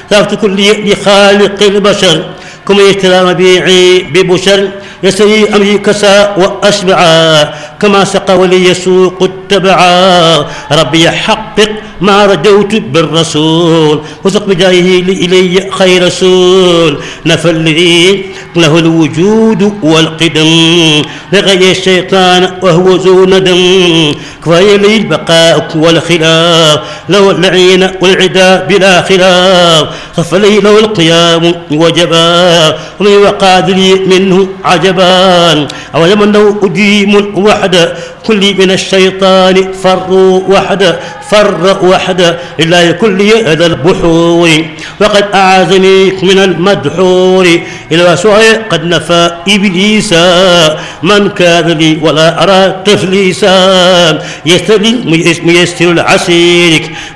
ذات كل لخالق البشر كما يشترى مبيعي ببشر يسري أمري كسى وأشبعا كما سقى ولي يسوق التبعا ربي حقق ما رجوت بالرسول وسق بجاهه إلي خير رسول نفى الذي له الوجود والقدم لغي الشيطان وهو ذو ندم كفاية لي البقاء والخلاف له اللعين والعدا بلا خلاف خف لي له القيام وجبا ومن وقاد لي منه عجبان أولم أنه أديم وحده كل من الشيطان فر وحده لله كل هذا البحور وقد أعاذني من المدحور إلى سوء قد نفى إبليس من كان لي ولا أرى تفليسا ميسر العسير